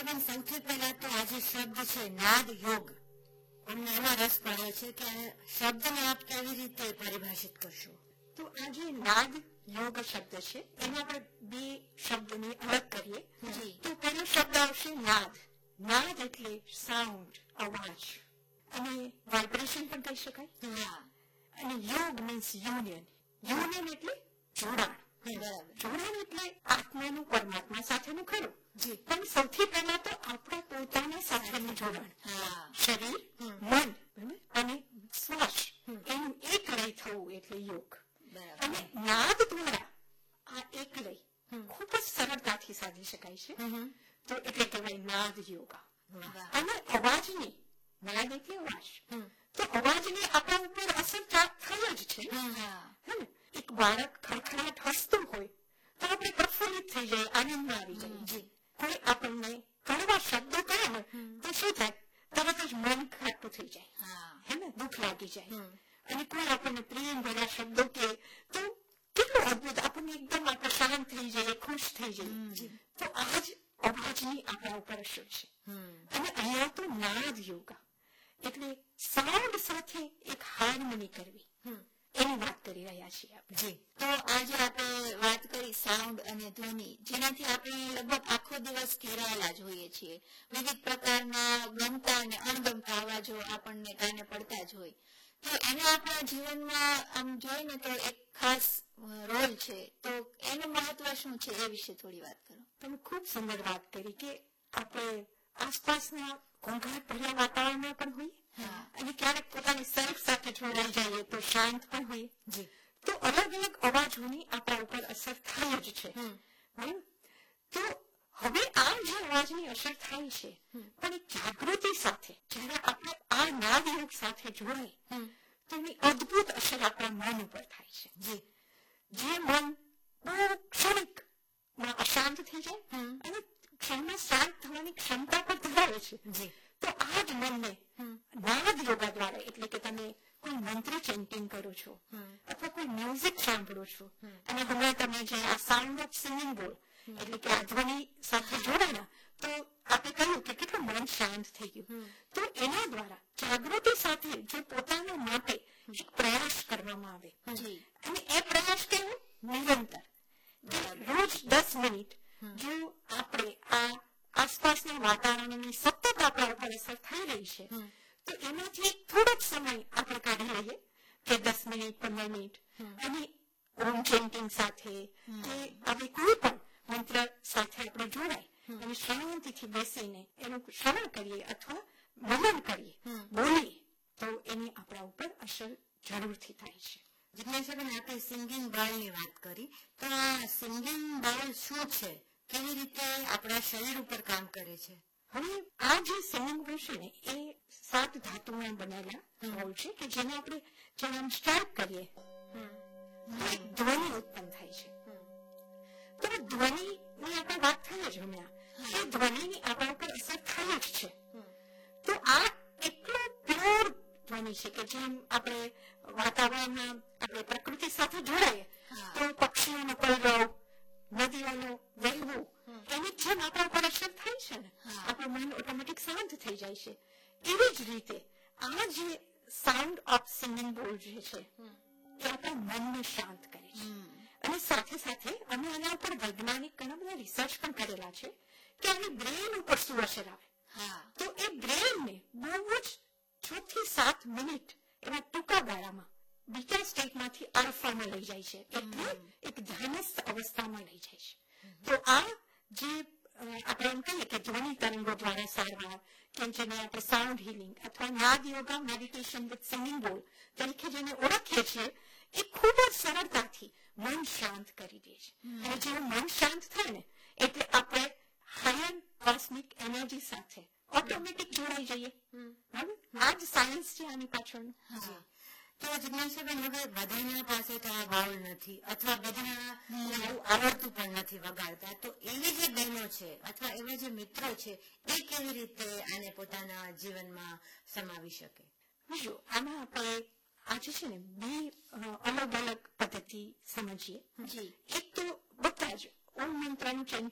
જીજ્ઞાસાબેન, સૌથી પહેલા તો આજે શબ્દ છે નાદ યોગ, અમને એમાં રસ પડ્યો છે કે શબ્દને આપ કેવી રીતે પરિભાષિત કરશો? તો આ જે નાદ યોગ શબ્દ છે એને આપણે બે શબ્દને અલગ કરીએ તો પહેલો શબ્દ આવશે નાદ. નાદ એટલે સાઉન્ડ, અવાજ, અને વાઇબ્રેશન પણ કહી શકાય. અને યોગ મીન્સ યુનિયન. યુનિયન એટલે જોડાણ. જોડાણ એટલે આત્માનું પરમાત્મા સાથેનું ખરું, પણ સૌથી પહેલા તો આપણા પોતાના સાથેનું જોડાણ. શરીર, મન અને શ્વાસ એનું એક લય થવું એટલે યોગ. અને નાદ દ્વારા આ એક લય ખૂબ જ સરળતાથી સાધી શકાય છે, તો એટલે કહેવાય નાદ યોગા. અને અવાજની, નાદ એટલે અવાજ, તો અવાજની આપણા ઉપર અસર થઈ જ છે. એક બાળક ખડખડાટ હસતું હોય તો આપણે પ્રફુલ્લિત થઈ જાય, આનંદમાં આવી જાય. કોઈ આપણને કડવા શબ્દો કહે ને તો શું થાય, તરત જ મન ખાટું થઈ જાય, હે ને, દુઃખ લાગી જાય. અને કોઈ આપણને પ્રેમ ભર્યા શબ્દો કહે તો કેટલું અદભુત, આપણને એકદમ આપણે શાંત થઈ જાય, ખુશ થઈ જાય. તો આ જ અવાજની આપણા ઉપર અસર છે. અને અહીંયા તો નાદ યોગા એટલે સાઉન્ડ સાથે એક હાર્મની કરવી, એની વાત કરી રહ્યા છીએ આપણે. તો આજે આપણે વાત કરી સાઉન્ડ અને ધ્વનિ, જેનાથી આપણે લગભગ આખો દિવસ ઘેરાયેલા જ હોઈએ છીએ. વિવિધ પ્રકારના ગમતા અને અણગમતા અવાજો આપણને કાને પડતા જ હોય. તો એના આપણા જીવનમાં આમ જોઈએ ને તો એક ખાસ રોલ છે. તો એનું મહત્વ શું છે એ વિશે થોડી વાત કરો. તમે ખૂબ સુંદર વાત કરી કે આપણે આસપાસના ઘોંઘાટ ભર્યા વાતાવરણમાં પણ હોઈએ અને ક્યારેક પોતાની સેલ્ફ સાથે જોડાઈ જઈએ તો શાંત પણ હોઈએ. તો અલગ અલગ અવાજોની આપણા ઉપર અસર થાય જ છે. તો હવે આ જે અવાજની અસર થાય છે, પણ જાગૃતિ સાથે જયારે આપણે આ નાદ યોગ સાથે જોડાય તો એની અદભુત અસર આપણા મન ઉપર થાય છે. જે મન બહુ ક્ષણિકમાં અશાંત થઈ જાય અને ક્ષણમાં શાંત થવાની ક્ષમતા પણ ધરાવે છે, તો આ જ મનને નાદ યોગા દ્વારા, એટલે કે તમે કોઈ મંત્ર ચેન્ટિંગ કરો છો અથવા કોઈ મ્યુઝિક સાંભળો છો, અને હમણાં તમે જે આ સાઉન્ડ ઓફ સિંગિંગ બોલ એટલે કે આ ધ્વનિ સાથે જોડાયા તો આપણે કહ્યું કે કેટલું મન શાંત થઈ ગયું. તો એના દ્વારા જાગૃતિ સાથે જો પોતાના માટે એક પ્રયાસ કરવામાં આવે, અને એ પ્રયાસ કેવો, નિરંતર રોજ 10 મિનિટ જો આપણે આ આસપાસના વાતાવરણની સતત આપણા ઉપર અસર થઈ રહી છે તો એમાંથી થોડોક સમય આપણે કાઢી લઈએ કે 10 મિનિટ 15 મિનિટ, અને ઓમ ચેન્ટિંગ સાથે કે આપણે કોઈ પણ મંત્ર સાથે આપણે જોડાય અને શાંતિથી બેસીને એનું શ્રવણ કરીએ અથવા મનન કરીએ, બોલીએ, તો એની આપણા ઉપર અસર જરૂરથી થાય છે. જિજ્ઞાસાબેન, આપણે સિંગિંગ બાઉલની વાત કરી, તો આ સિંગિંગ બાઉલ શું છે, કેવી રીતે આપણા શરીર ઉપર કામ કરે છે? હવે આ જે સિંગિંગ બોલ છે ને એ 7 ધાતુમાં બનેલા બોલ છે કે જેને આપણે જેને આમ સ્ટ્રાઇક કરીએ તો એક ધ્વનિ ઉત્પન્ન થાય છે. તો ધ્વનિની આપણે વાત થઈ જ હમણાં, એ ધ્વનિની આપણા ઉપર અસર થાય જ છે. તો આ એટલો પ્યોર ધ્વનિ છે કે જેમ આપણે વાતાવરણમાં આપણે પ્રકૃતિ સાથે જોડાઈએ તો પક્ષીઓનો કલરવ, નદીઓનું વહેવું, એની જેમ આપણા ઉપર અસર થાય છે ને, આપણું મન ઓટોમેટિક શાંત થઈ જાય છે. એવી જ રીતે આ જે સાઉન્ડ ઓફ સિંગિંગ બોલ જે છે એ આપણા મનને શાંત કરે છે. અને સાથે સાથે અમે આના ઉપર વૈજ્ઞાનિક ઘણા બધા રિસર્ચ પણ કરેલા છે કે આની બ્રેન ઉપર શું અસર આવે. તો એ બ્રેનને બહુ જ 6 થી 7 મિનિટ એના ટૂંકા ગાળામાં બીજા સ્ટેટમાંથી આલ્ફામાં લઈ જાય છે, એટલે એક ધ્યાનસ્થ અવસ્થામાં લઈ જાય છે. તો આ જે આપણે એમ કહીએ કે ધ્વનિ તરંગો દ્વારા સારવાર, કે જેને આપણે સાઉન્ડ હિલિંગ અથવા નાદ યોગા મેડિટેશન વિથ સિંગિંગ બોલ તરીકે જેને ઓળખીએ છીએ, એ ખૂબ જ સરળતાથી મન શાંત કરી દે છે. અને જેવું મન શાંત થાય ને એટલે આપણે હાયર કોસ્મિક એનર્જી સાથે ઓટોમેટિક જોડાઈ જઈએ. આ જ સાયન્સ છે આની પાછળનું. તો જિજ્ઞાસાબેન, હવે બધાના પાસે તો આ બાઉલ નથી અથવા બધા આવડતું પણ નથી વગાડતા, તો એવી જે બહેનો છે અથવા એવા જે મિત્રો છે એ કેવી રીતે આને પોતાના જીવનમાં સમાવી શકે? જો આમાં આપણે આજે છે ને બે અલગ અલગ પદ્ધતિ સમજીએ. એક તો બધા જ ઓમ મંત્રનું